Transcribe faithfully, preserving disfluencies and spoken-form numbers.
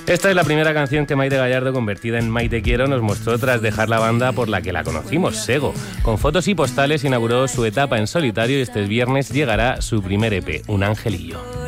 Esta es la primera canción que Maite Gallardo, convertida en Maite Quiero, nos mostró tras dejar la banda por la que la conocimos, Sego. Con fotos y postales inauguró su etapa en solitario y este viernes llegará su primer E P, Un Angelillo.